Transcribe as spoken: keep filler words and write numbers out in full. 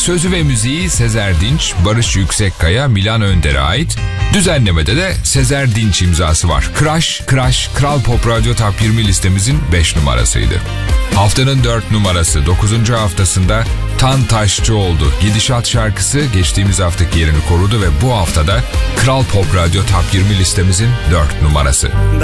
Sözü ve müziği Sezer Dinç, Barış Yüksekkaya, Milan Önder'e ait. Düzenlemede de Sezer Dinç imzası var. Crash, Crash, Kral Pop Radyo Top yirmi listemizin beş numarasıydı. Haftanın dört numarası dokuzuncu haftasında Tan Taşçı oldu. Gidişat şarkısı geçtiğimiz haftaki yerini korudu ve bu haftada Kral Pop Radyo Top yirmi listemizin dört numarası.